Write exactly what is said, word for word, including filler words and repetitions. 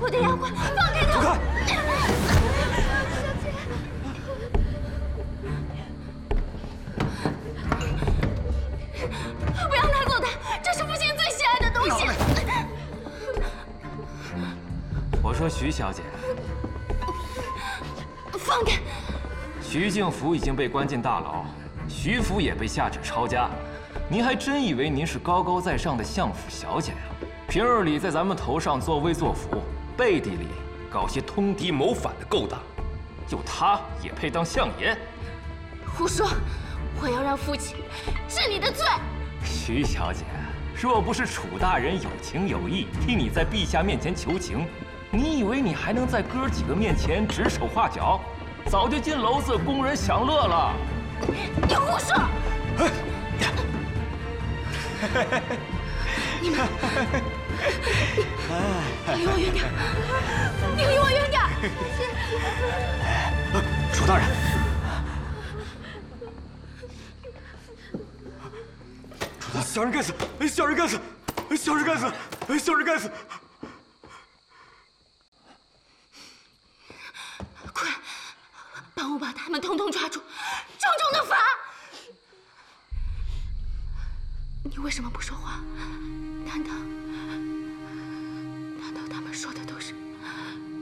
我的丫鬟，放开他！ 走开！ 不要拿走它，这是父亲最喜爱的东西。 我说徐小姐， 放开！ 徐敬福已经被关进大牢，徐府也被下旨抄家，您还真以为您是高高在上的相府小姐呀？平日里在咱们头上作威作福，背地里搞些通敌谋反的勾当，就他也配当相爷？ 胡说！我要让父亲治你的罪。 徐小姐，若不是楚大人有情有义，替你在陛下面前求情，你以为你还能在哥几个面前指手画脚？早就进楼子供人享乐了。 你胡说！你们，你离我远点！你离我远点！ 楚大人，楚大人，小人该死！小人该死！小人该死！小人该死！ 快，帮我把他们统统抓住，重重的罚！你为什么不说话？难道